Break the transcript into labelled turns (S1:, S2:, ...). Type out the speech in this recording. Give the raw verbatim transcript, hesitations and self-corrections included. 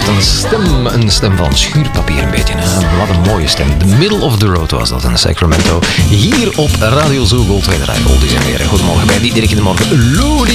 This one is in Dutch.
S1: had een stem, een stem van schuurpapier een beetje. Hè? Wat een mooie stem. The Middle of the Road was dat in Sacramento. Hier op Radio Zo Gold, wij draaien oldies en weer. Goedemorgen bij die direct in de morgen. Lodi.